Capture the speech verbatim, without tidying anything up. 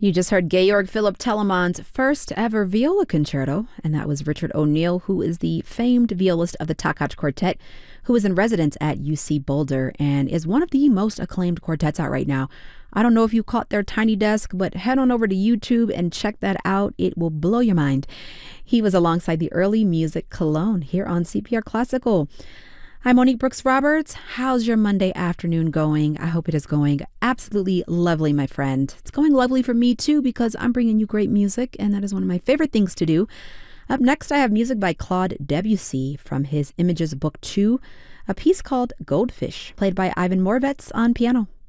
You just heard Georg Philipp Telemann's first ever viola concerto, and that was Richard O'Neill, who is the famed violist of the Takács Quartet, who is in residence at U C Boulder and is one of the most acclaimed quartets out right now. I don't know if you caught their Tiny Desk, but head on over to YouTube and check that out. It will blow your mind. He was alongside the Early Music Cologne here on C P R Classical. I'm Monique Brooks Roberts. How's your Monday afternoon going? I hope it is going absolutely lovely, my friend. It's going lovely for me, too, because I'm bringing you great music, and that is one of my favorite things to do. Up next, I have music by Claude Debussy from his Images Book two, a piece called Goldfish, played by Ivan Moravec on piano.